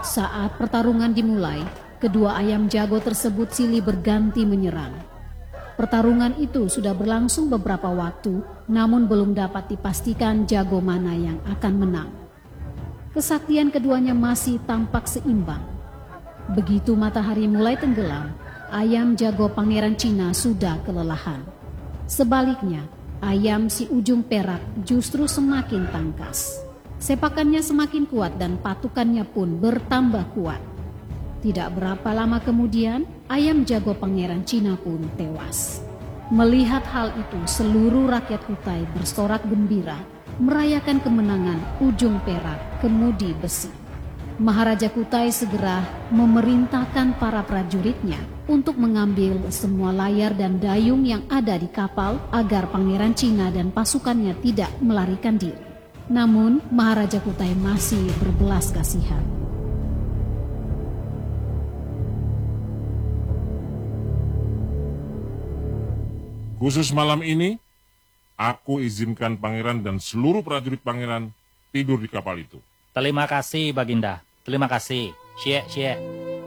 Saat pertarungan dimulai, kedua ayam jago tersebut silih berganti menyerang. Pertarungan itu sudah berlangsung beberapa waktu, namun belum dapat dipastikan jago mana yang akan menang. Kesaktian keduanya masih tampak seimbang. Begitu matahari mulai tenggelam, ayam jago Pangeran Cina sudah kelelahan. Sebaliknya, ayam si ujung perak justru semakin tangkas. Sepakannya semakin kuat dan patukannya pun bertambah kuat. Tidak berapa lama kemudian, ayam jago Pangeran Cina pun tewas. Melihat hal itu, seluruh rakyat Kutai bersorak gembira, merayakan kemenangan ujung perak kemudi besi. Maharaja Kutai segera memerintahkan para prajuritnya untuk mengambil semua layar dan dayung yang ada di kapal agar Pangeran Cina dan pasukannya tidak melarikan diri. Namun, Maharaja Kutai masih berbelas kasihan. Khusus malam ini, aku izinkan pangeran dan seluruh prajurit pangeran tidur di kapal itu. Terima kasih, Baginda. Terima kasih. Xie.